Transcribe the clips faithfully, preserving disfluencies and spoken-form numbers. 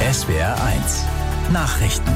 S W R eins Nachrichten.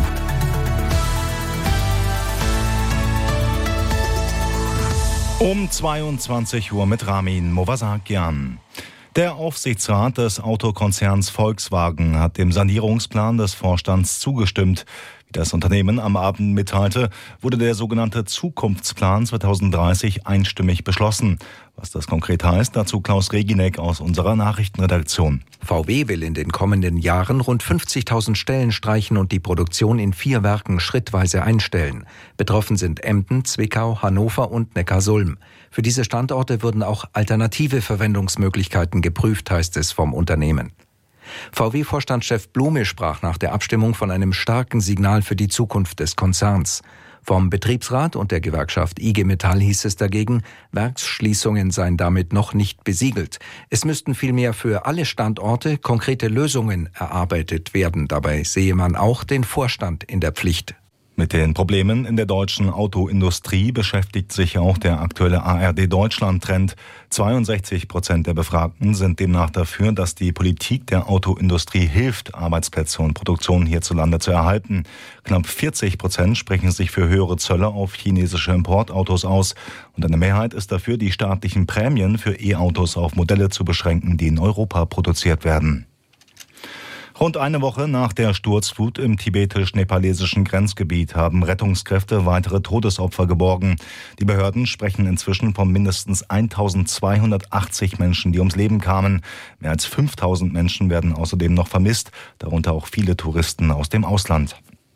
Um zweiundzwanzig Uhr mit Ramin Movasakian. Der Aufsichtsrat des Autokonzerns Volkswagen hat dem Sanierungsplan des Vorstands zugestimmt. Wie das Unternehmen am Abend mitteilte, wurde der sogenannte Zukunftsplan zweitausenddreißig einstimmig beschlossen. Was das konkret heißt, dazu Klaus Reginek aus unserer Nachrichtenredaktion. V W will in den kommenden Jahren rund fünfzigtausend Stellen streichen und die Produktion in vier Werken schrittweise einstellen. Betroffen sind Emden, Zwickau, Hannover und Neckarsulm. Für diese Standorte würden auch alternative Verwendungsmöglichkeiten geprüft, heißt es vom Unternehmen. V W-Vorstandschef Blume sprach nach der Abstimmung von einem starken Signal für die Zukunft des Konzerns. Vom Betriebsrat und der Gewerkschaft I G Metall hieß es dagegen, Werksschließungen seien damit noch nicht besiegelt. Es müssten vielmehr für alle Standorte konkrete Lösungen erarbeitet werden. Dabei sehe man auch den Vorstand in der Pflicht. Mit den Problemen in der deutschen Autoindustrie beschäftigt sich auch der aktuelle A R D-Deutschland-Trend. zweiundsechzig Prozent der Befragten sind demnach dafür, dass die Politik der Autoindustrie hilft, Arbeitsplätze und Produktion hierzulande zu erhalten. Knapp vierzig Prozent sprechen sich für höhere Zölle auf chinesische Importautos aus. Und eine Mehrheit ist dafür, die staatlichen Prämien für E-Autos auf Modelle zu beschränken, die in Europa produziert werden. Rund eine Woche nach der Sturzflut im tibetisch-nepalesischen Grenzgebiet haben Rettungskräfte weitere Todesopfer geborgen. Die Behörden sprechen inzwischen von mindestens eintausendzweihundertachtzig Menschen, die ums Leben kamen. Mehr als fünftausend Menschen werden außerdem noch vermisst, darunter auch viele Touristen aus dem Ausland.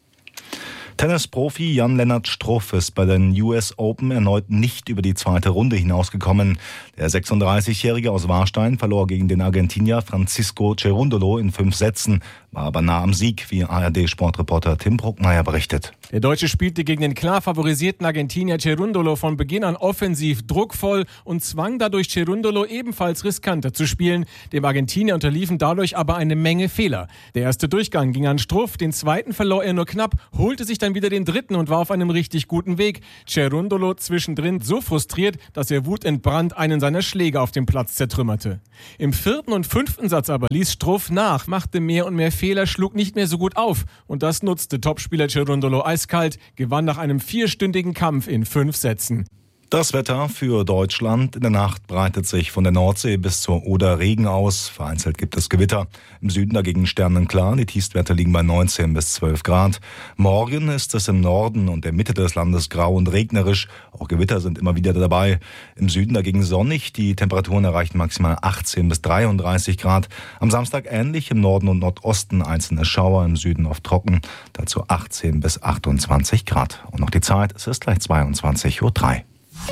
Tennisprofi Jan-Lennart Struff ist bei den U S Open erneut nicht über die zweite Runde hinausgekommen. Der sechsunddreißigjährige aus Warstein verlor gegen den Argentinier Francisco Cerundolo in fünf Sätzen, war aber nah am Sieg, wie A R D-Sportreporter Tim Bruckmeier berichtet. Der Deutsche spielte gegen den klar favorisierten Argentinier Cerundolo von Beginn an offensiv druckvoll und zwang dadurch Cerundolo ebenfalls riskanter zu spielen. Dem Argentinier unterliefen dadurch aber eine Menge Fehler. Der erste Durchgang ging an Struff, den zweiten verlor er nur knapp, holte sich dann wieder den dritten und war auf einem richtig guten Weg. Cerundolo zwischendrin so frustriert, dass er wutentbrannt einen seiner Schläge auf dem Platz zertrümmerte. Im vierten und fünften Satz aber ließ Struff nach, machte mehr und mehr Fehler, schlug nicht mehr so gut auf. Und das nutzte Topspieler Cerundolo eiskalt, gewann nach einem vierstündigen Kampf in fünf Sätzen. Das Wetter für Deutschland. In der Nacht breitet sich von der Nordsee bis zur Oder Regen aus. Vereinzelt gibt es Gewitter. Im Süden dagegen sternenklar. Die Tiefstwerte liegen bei neunzehn bis zwölf Grad. Morgen ist es im Norden und der Mitte des Landes grau und regnerisch. Auch Gewitter sind immer wieder dabei. Im Süden dagegen sonnig. Die Temperaturen erreichen maximal achtzehn bis dreiunddreißig Grad. Am Samstag ähnlich. Im Norden und Nordosten einzelne Schauer. Im Süden oft trocken. Dazu achtzehn bis achtundzwanzig Grad. Und noch die Zeit. Es ist gleich zweiundzwanzig Uhr drei.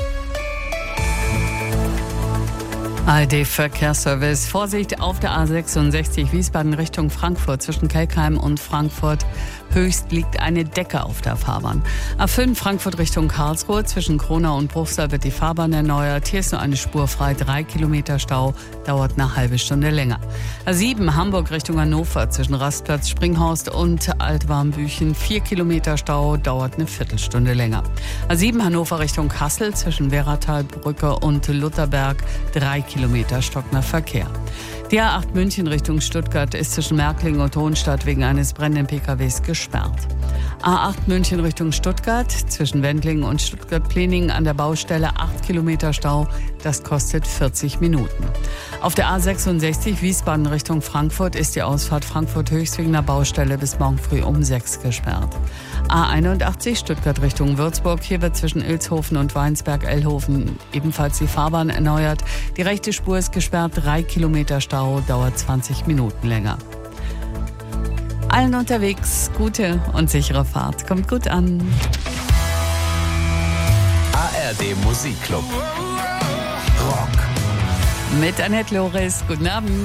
A R D-Verkehrsservice. Vorsicht auf der A sechsundsechzig Wiesbaden Richtung Frankfurt. Zwischen Kelkheim und Frankfurt Höchst liegt eine Decke auf der Fahrbahn. A fünf Frankfurt Richtung Karlsruhe. Zwischen Kronau und Bruchsal wird die Fahrbahn erneuert. Hier ist nur eine Spur frei. Drei Kilometer Stau. Dauert eine halbe Stunde länger. A sieben Hamburg Richtung Hannover. Zwischen Rastplatz Springhorst und Altwarmbüchen. Vier Kilometer Stau. Dauert eine Viertelstunde länger. A sieben Hannover Richtung Kassel. Zwischen Wehratalbrücke und Lutherberg. Drei Kilometer stockender Verkehr. Die A acht München Richtung Stuttgart ist zwischen Märklingen und Hohenstadt wegen eines brennenden P K Ws gesperrt. A acht München Richtung Stuttgart, zwischen Wendlingen und Stuttgart-Pleningen an der Baustelle acht Kilometer Stau, das kostet vierzig Minuten. Auf der A sechsundsechzig Wiesbaden Richtung Frankfurt ist die Ausfahrt Frankfurt-Höchst wegen der Baustelle bis morgen früh um sechs gesperrt. A einundachtzig Stuttgart Richtung Würzburg, hier wird zwischen Ilshofen und Weinsberg-Ellhofen ebenfalls die Fahrbahn erneuert. Die rechte Spur ist gesperrt, drei Kilometer Stau, dauert zwanzig Minuten länger. Allen unterwegs gute und sichere Fahrt. Kommt gut an. A R D Musikclub. Rock. Mit Annette Loris. Guten Abend.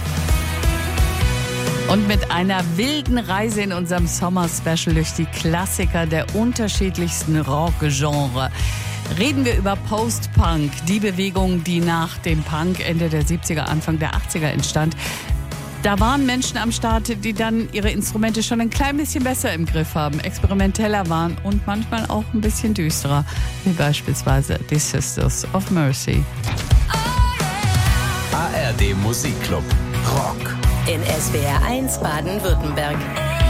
Und mit einer wilden Reise in unserem Sommer-Special durch die Klassiker der unterschiedlichsten Rock-Genre reden wir über Post-Punk, die Bewegung, die nach dem Punk Ende der siebziger, Anfang der achtziger entstand. Da waren Menschen am Start, die dann ihre Instrumente schon ein klein bisschen besser im Griff haben, experimenteller waren und manchmal auch ein bisschen düsterer, wie beispielsweise die Sisters of Mercy. A R D Musikclub. Rock. in S W R eins Baden-Württemberg.